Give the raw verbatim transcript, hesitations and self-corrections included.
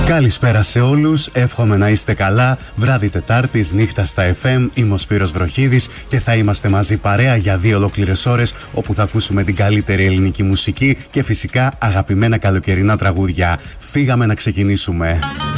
Καλησπέρα σε όλους, εύχομαι να είστε καλά. Βράδυ Τετάρτης, νύχτα στα εφ εμ. Είμαι ο Σπύρος Βροχίδης και θα είμαστε μαζί παρέα για δύο ολόκληρες ώρες, όπου θα ακούσουμε την καλύτερη ελληνική μουσική και φυσικά αγαπημένα καλοκαιρινά τραγούδια. Φύγαμε να ξεκινήσουμε.